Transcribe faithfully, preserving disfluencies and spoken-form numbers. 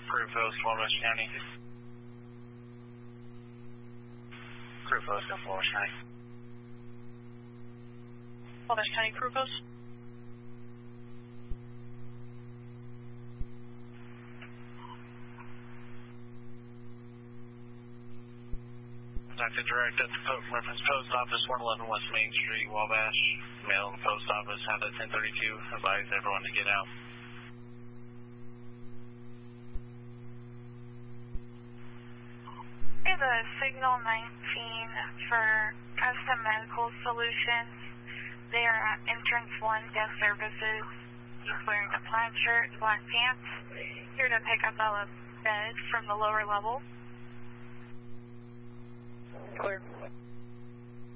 Crew Post, Walnut County. Crew Post, Walnut County. Walnut County Crew Post. Contact direct at the po reference post office, one eleven West Main Street, Wabash. Mail the post office, have at ten thirty-two. Advise everyone to get out. We have a Signal nineteen for Custom Medical Solutions. They are at entrance one, guest services. He's wearing a plaid shirt, black pants. Here to pick up a bed from the lower level. Clear.